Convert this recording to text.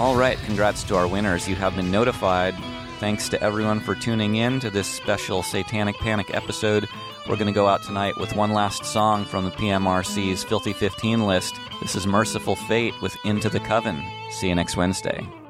All right, congrats to our winners. You have been notified. Thanks to everyone for tuning in to this special Satanic Panic episode. We're going to go out tonight with one last song from the PMRC's Filthy 15 list. This is Merciful Fate with Into the Coven. See you next Wednesday.